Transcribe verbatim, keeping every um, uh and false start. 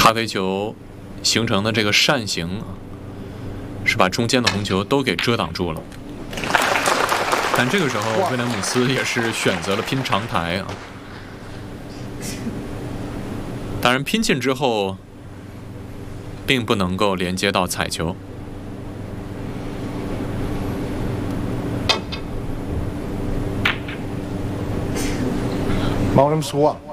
发飞球形成的这个扇形，是把中间的红球都给遮挡住了。但这个时候，威廉姆斯也是选择了拼长台啊。当然，拼进之后，并不能够连接到彩球。 Bottom swap.